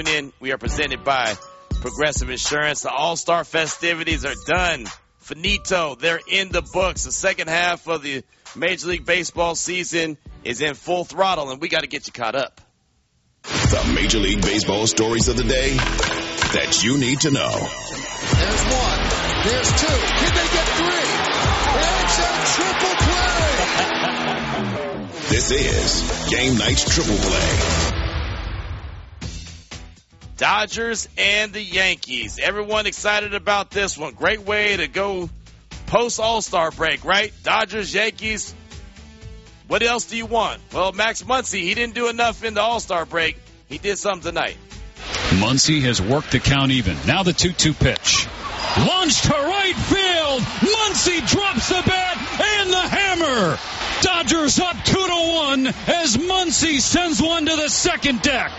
in. We are presented by Progressive Insurance. The All-Star festivities are done. Finito. They're in the books. The second half of the Major League Baseball season is in full throttle, and we got to get you caught up. The Major League Baseball stories of the day that you need to know. There's one. There's two. Can they get three? It's a triple play. This is Game Night's Triple Play. Dodgers and the Yankees. Everyone excited about this one. Great way to go post All-Star break, right? Dodgers, Yankees. What else do you want? Well, Max Muncy, he didn't do enough in the All-Star break. He did something tonight. Muncy has worked the count even. Now the 2-2 pitch. Launched to right field. Muncy drops the bat and the hammer. Dodgers up 2-1 as Muncy sends one to the second deck.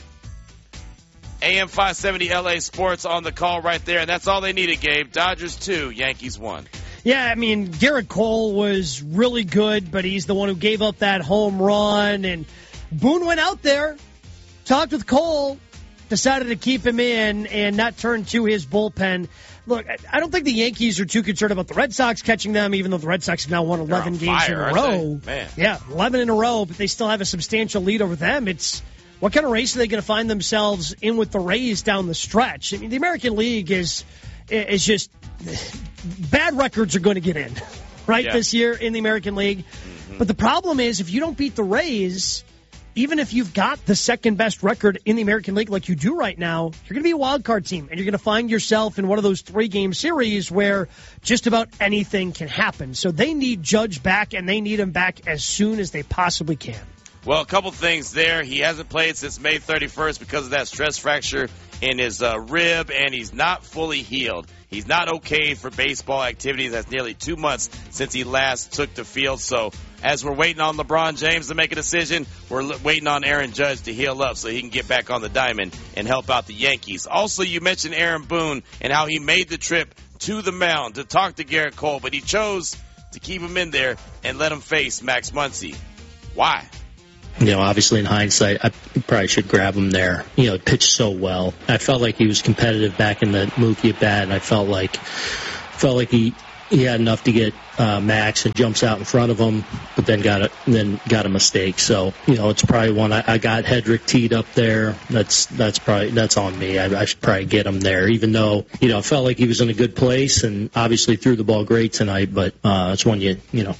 AM 570 LA Sports on the call right there, and that's all they needed, Gabe. Dodgers 2, Yankees 1. Yeah, I mean, Garrett Cole was really good, but he's the one who gave up that home run. And Boone went out there, talked with Cole, decided to keep him in and not turn to his bullpen. Look, I don't think the Yankees are too concerned about the Red Sox catching them, even though the Red Sox have now won 11 games in a row. Man. Yeah, 11 in a row, but they still have a substantial lead over them. It's what kind of race are they going to find themselves in with the Rays down the stretch? I mean, the American League is just bad records are going to get in, right, this year in the American League. Mm-hmm. But the problem is if you don't beat the Rays, even if you've got the second-best record in the American League like you do right now, you're going to be a wild card team, and you're going to find yourself in one of those three-game series where just about anything can happen. So they need Judge back, and they need him back as soon as they possibly can. Well, a couple things there. He hasn't played since May 31st because of that stress fracture in his rib, and he's not fully healed. He's not okay for baseball activities. That's nearly 2 months since he last took the field. So as we're waiting on LeBron James to make a decision, we're waiting on Aaron Judge to heal up so he can get back on the diamond and help out the Yankees. Also, you mentioned Aaron Boone and how he made the trip to the mound to talk to Garrett Cole, but he chose to keep him in there and let him face Max Muncy. Why? You know, obviously in hindsight, I probably should grab him there. You know, he pitched so well. I felt like he was competitive back in the Mookie at bat, and I felt like he had enough to get Max and jumps out in front of him, but then got a mistake. So, you know, it's probably one I got Hedrick teed up there. That's on me. I should probably get him there, even though, you know, I felt like he was in a good place and obviously threw the ball great tonight, but it's one you know.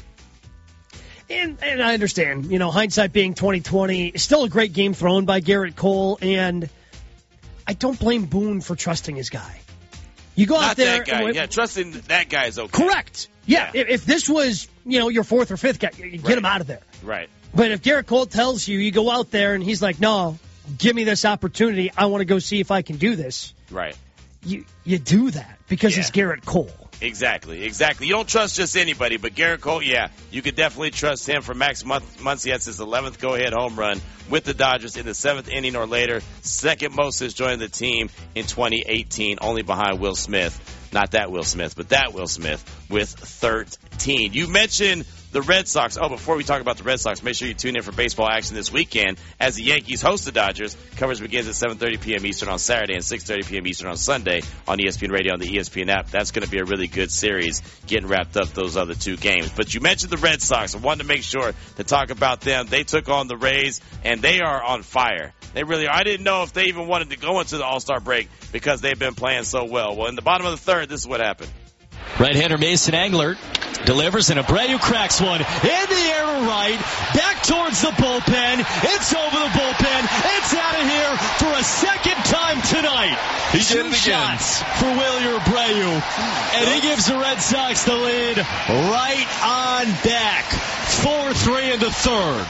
And I understand, you know, hindsight being 20/20, still a great game thrown by Garrett Cole, and I don't blame Boone for trusting his guy. You go out there. Not that guy. Trusting that guy is okay. Correct. Yeah. If this was, you know, your fourth or fifth guy, you get him out of there. Right. But if Garrett Cole tells you, you go out there and he's like, no, give me this opportunity. I want to go see if I can do this. Right. You do that because it's Garrett Cole. Exactly. You don't trust just anybody, but Garrett Cole, you could definitely trust him. For Max Muncy, that's his 11th go-ahead home run with the Dodgers in the 7th inning or later. Second most since joining the team in 2018, only behind Will Smith. Not that Will Smith, but that Will Smith with 13. You mentioned the Red Sox. Oh, before we talk about the Red Sox, make sure you tune in for baseball action this weekend as the Yankees host the Dodgers. Coverage begins at 7:30 p.m. Eastern on Saturday and 6:30 p.m. Eastern on Sunday on ESPN Radio and the ESPN app. That's going to be a really good series getting wrapped up those other two games. But you mentioned the Red Sox. I wanted to make sure to talk about them. They took on the Rays, and they are on fire. They really are. I didn't know if they even wanted to go into the All-Star break because they've been playing so well. Well, in the bottom of the third, this is what happened. Right-hander Mason Englert delivers, and Abreu cracks one in the air to right, back towards the bullpen. It's over the bullpen. It's out of here for a second time tonight. He did it again. Shots for Wilyer Abreu, and he gives the Red Sox the lead right on back. 4-3 in the third.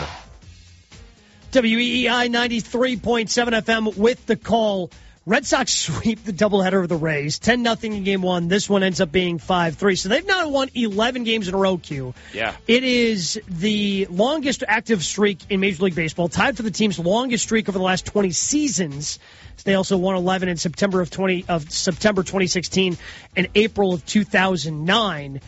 WEEI 93.7 FM with the call. Red Sox sweep the doubleheader of the Rays, 10-0 in game one. This one ends up being 5-3. So they've now won 11 games in a row, Q. Yeah. It is the longest active streak in Major League Baseball, tied for the team's longest streak over the last 20 seasons. So they also won 11 in September 2016 and April of 2009.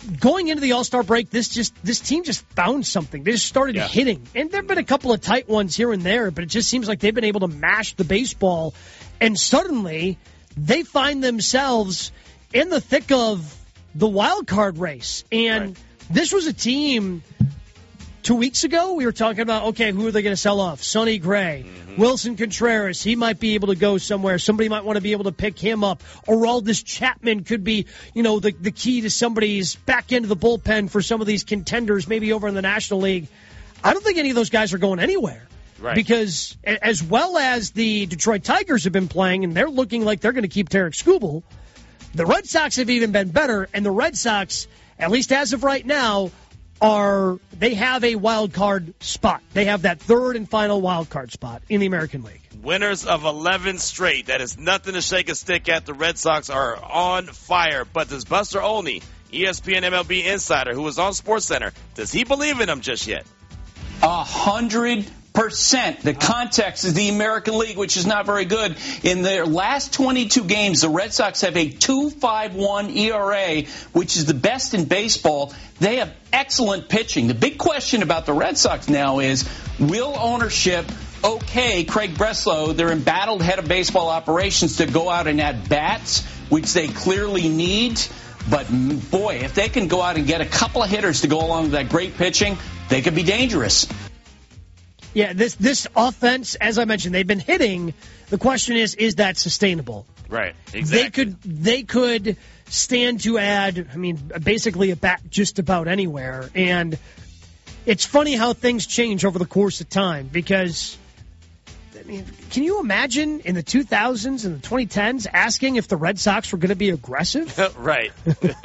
going into the All-Star break, this team just found something. They just started hitting. And there have been a couple of tight ones here and there, but it just seems like they've been able to mash the baseball. And suddenly, they find themselves in the thick of the wild card race. And this was a team 2 weeks ago. We were talking about, okay, who are they going to sell off? Sonny Gray, Wilson Contreras. He might be able to go somewhere. Somebody might want to be able to pick him up. Aroldis Chapman could be, the key to somebody's back into the bullpen for some of these contenders, maybe over in the National League. I don't think any of those guys are going anywhere. Right. Because as well as the Detroit Tigers have been playing, and they're looking like they're going to keep Tarik Skubal, the Red Sox have even been better, and the Red Sox, at least as of right now, they have a wild card spot. They have that third and final wild card spot in the American League. Winners of 11 straight. That is nothing to shake a stick at. The Red Sox are on fire. But does Buster Olney, ESPN MLB insider, who was on SportsCenter, does he believe in them just yet? 100%. The context is the American League, which is not very good. In their last 22 games, the Red Sox have a 2.51 ERA, which is the best in baseball. They have excellent pitching. The big question about the Red Sox now is, will ownership Craig Breslow, their embattled head of baseball operations, to go out and add bats, which they clearly need? But, boy, if they can go out and get a couple of hitters to go along with that great pitching, they could be dangerous. Yeah, this offense, as I mentioned, they've been hitting. The question is that sustainable? Right, exactly. They could stand to add, basically a bat just about anywhere. And it's funny how things change over the course of time because, can you imagine in the 2000s and the 2010s asking if the Red Sox were going to be aggressive? Right.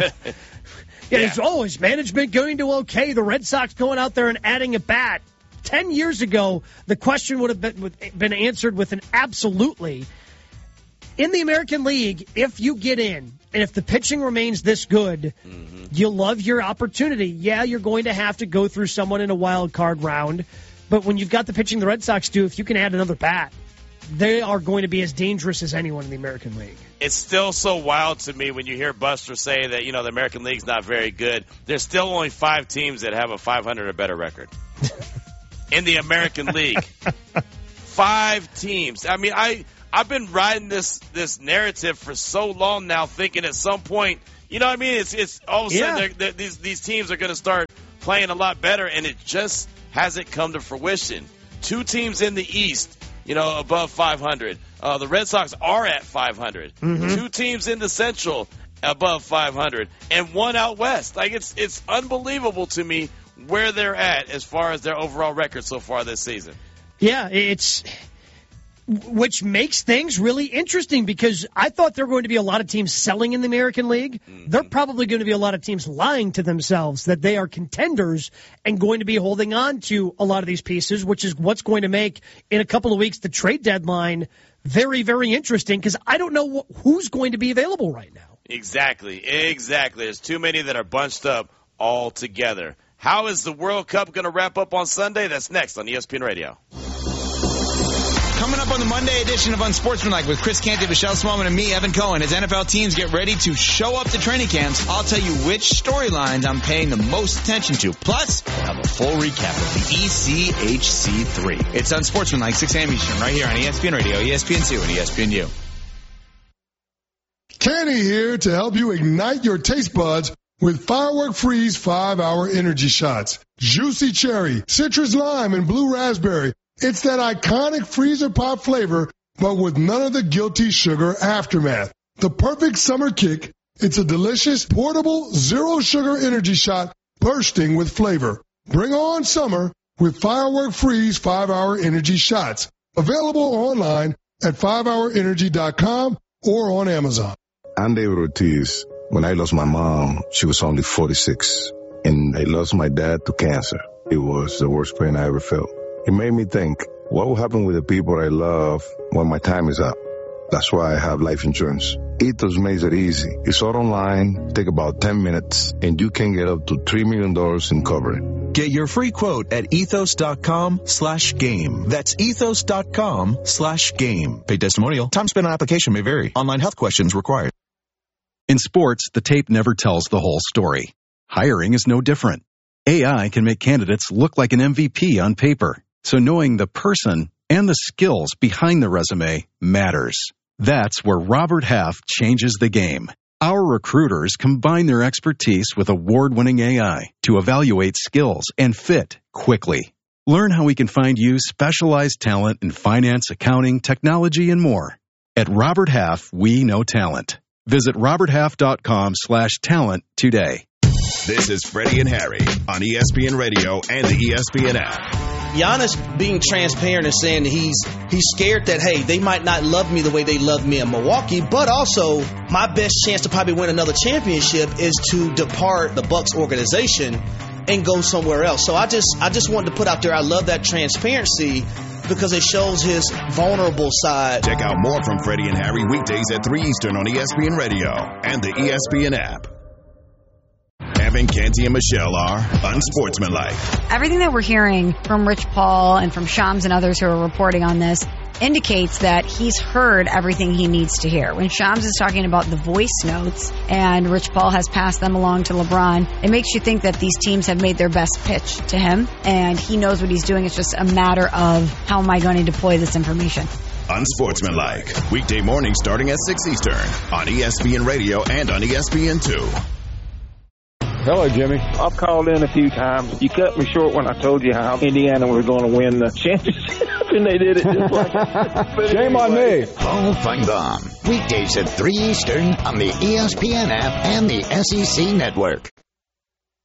Is management going to the Red Sox going out there and adding a bat? 10 years ago, the question would have been answered with an absolutely. In the American League, if you get in, and if the pitching remains this good, you'll love your opportunity. Yeah, you're going to have to go through someone in a wild card round, but when you've got the pitching the Red Sox do, if you can add another bat, they are going to be as dangerous as anyone in the American League. It's still so wild to me when you hear Buster say that, the American League's not very good. There's still only 5 teams that have a 500 or better record. In the American League. 5 teams. I've been riding this narrative for so long now, thinking at some point, it's all of a sudden these teams are going to start playing a lot better, and it just hasn't come to fruition. 2 teams in the East, above 500. The Red Sox are at 500. 2 teams in the Central above 500, and 1 out West. It's unbelievable to me where they're at as far as their overall record so far this season. Yeah, which makes things really interesting because I thought there were going to be a lot of teams selling in the American League. There are probably going to be a lot of teams lying to themselves that they are contenders and going to be holding on to a lot of these pieces, which is what's going to make, in a couple of weeks, the trade deadline very, very interesting because I don't know who's going to be available right now. Exactly. There's too many that are bunched up all together. How is the World Cup going to wrap up on Sunday? That's next on ESPN Radio. Coming up on the Monday edition of Unsportsmanlike with Chris Canty, Michelle Smallman, and me, Evan Cohen, as NFL teams get ready to show up to training camps, I'll tell you which storylines I'm paying the most attention to. Plus, we'll have a full recap of the ECHC3. It's Unsportsmanlike, 6 a.m. Eastern, right here on ESPN Radio, ESPN2, and ESPNU. Kenny here to help you ignite your taste buds with Firework Freeze 5-Hour Energy Shots. Juicy cherry, citrus lime, and blue raspberry. It's that iconic freezer pop flavor, but with none of the guilty sugar aftermath. The perfect summer kick. It's a delicious, portable, zero-sugar energy shot bursting with flavor. Bring on summer with Firework Freeze 5-Hour Energy Shots. Available online at 5hourenergy.com or on Amazon. I'm David Ortiz. When I lost my mom, she was only 46, and I lost my dad to cancer. It was the worst pain I ever felt. It made me think, what will happen with the people I love when my time is up? That's why I have life insurance. Ethos makes it easy. It's all online, take about 10 minutes, and you can get up to $3 million in coverage. Get your free quote at ethos.com/game. That's ethos.com/game. Paid testimonial. Time spent on application may vary. Online health questions required. In sports, the tape never tells the whole story. hiring is no different. AI can make candidates look like an MVP on paper, so knowing the person and the skills behind the resume matters. That's where Robert Half changes the game. Our recruiters combine their expertise with award-winning AI to evaluate skills and fit quickly. Learn how we can find you specialized talent in finance, accounting, technology, and more. At Robert Half, we know talent. Visit roberthalf.com/talent today. This is Freddie and Harry on ESPN Radio and the ESPN app. Giannis being transparent and saying that he's scared that, hey, they might not love me the way they love me in Milwaukee, but also my best chance to probably win another championship is to depart the Bucks organization and go somewhere else. So I just wanted to put out there, I love that transparency because it shows his vulnerable side. Check out more from Freddie and Harry weekdays at 3 Eastern on ESPN Radio and the ESPN app. Evan, Canty, and Michelle are unsportsmanlike. Everything that we're hearing from Rich Paul and from Shams and others who are reporting on this indicates that he's heard everything he needs to hear. When Shams is talking about the voice notes and Rich Paul has passed them along to LeBron, it makes you think that these teams have made their best pitch to him and he knows what he's doing. It's just a matter of how am I going to deploy this information. Unsportsmanlike. Weekday mornings starting at 6 Eastern on ESPN Radio and on ESPN2. Hello, Jimmy. I've called in a few times. You cut me short when I told you how Indiana was going to win the championship, and they did it just like shame on me. Paul Feinbaum. Weekdays at 3 Eastern on the ESPN app and the SEC Network.